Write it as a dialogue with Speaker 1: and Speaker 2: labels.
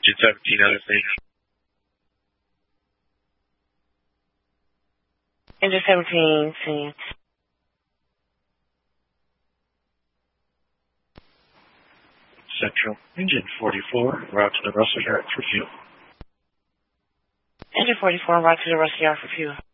Speaker 1: Engine 17 out of station.
Speaker 2: Engine 17, seen.
Speaker 1: Central. Engine 44, route to the Russell Yard for fuel.
Speaker 2: Engine 44, route to the Russell Yard for fuel.